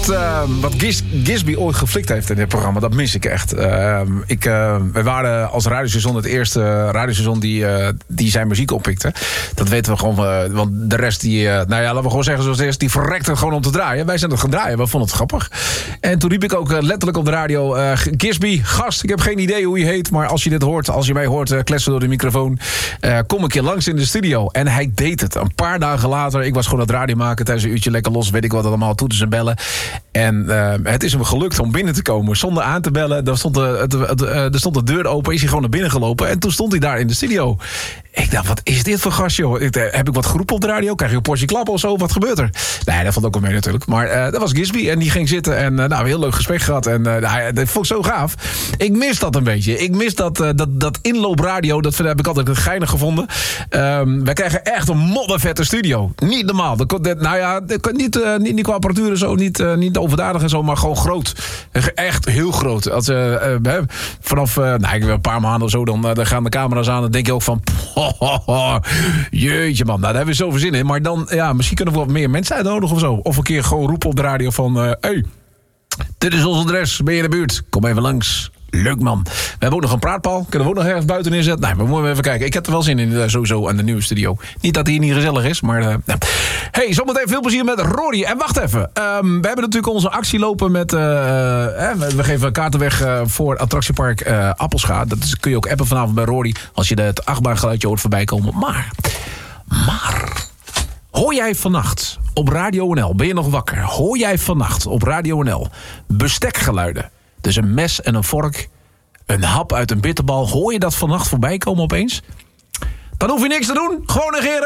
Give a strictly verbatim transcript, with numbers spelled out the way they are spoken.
wat, uh, wat Gis, Gisby ooit geflikt heeft in dit programma, dat mis ik echt. Uh, ik, uh, wij waren als radiostation het eerste radiostation die, uh, die zijn muziek oppikte. Dat weten we gewoon, uh, want de rest die, uh, nou ja, laten we gewoon zeggen zoals het is, die verrekte gewoon om te draaien. Wij zijn het gaan draaien, we vonden het grappig. En toen riep ik ook uh, letterlijk op de radio, uh, Gisby, gast, ik heb geen idee hoe je heet, maar als je dit hoort, als je mij hoort uh, kletsen door de microfoon, uh, kom een keer langs in de studio. En hij deed het. Een paar dagen later, ik was gewoon het radio maken tijdens een uurtje lekker los, weet ik wat allemaal, toeters en bellen. En uh, het is hem gelukt om binnen te komen zonder aan te bellen. Daar stond de, het, het, het, er stond de deur open, is hij gewoon naar binnen gelopen. En toen stond hij daar in de studio. Ik dacht, wat is dit voor gast, joh? Heb ik wat geroepen op de radio? Krijg je een portie klappen of zo? Wat gebeurt er? Nee, dat vond ook wel mee natuurlijk. Maar uh, dat was Gisby en die ging zitten en uh, nou, een heel leuk gesprek gehad. En uh, nou, dat vond ik zo gaaf. Ik mis dat een beetje. Ik mis dat, uh, dat, dat inloopradio. Dat heb ik altijd geinig gevonden. Um, wij krijgen echt een moddervette studio. Niet normaal. Dat, dat, nou ja, dat, niet, uh, niet, niet qua apparatuur en zo, niet, uh, niet overdadig en zo, maar gewoon groot. Echt heel groot. Als, uh, uh, vanaf uh, nou, ik een paar maanden of zo, dan, uh, dan gaan de camera's aan. Dan denk je ook van, oh, oh, oh, jeetje man, nou, daar hebben we zoveel zin in. Maar dan, ja, misschien kunnen we wat meer mensen uitnodigen of zo. Of een keer gewoon roepen op de radio van, hé, uh, hey, dit is ons adres, ben je in de buurt? Kom even langs. Leuk man. We hebben ook nog een praatpaal. Kunnen we ook nog ergens buiten neerzetten? Nee, we moeten even kijken. Ik heb er wel zin in, uh, sowieso, aan de nieuwe studio. Niet dat hij hier niet gezellig is, maar... Uh, ja. Hey, zometeen veel plezier met Rory. En wacht even. Um, we hebben natuurlijk onze actie lopen met... Uh, uh, we geven kaarten weg uh, voor attractiepark uh, Appelscha. Dat is, kun je ook appen vanavond bij Rory. Als je het achtbaangeluidje hoort voorbij komen. Maar... Maar... Hoor jij vannacht op Radio N L... Ben je nog wakker? Hoor jij vannacht op Radio N L... bestekgeluiden? Dus een mes en een vork, een hap uit een bitterbal. Hoor je dat vannacht voorbij komen opeens? Dan hoef je niks te doen. Gewoon negeren.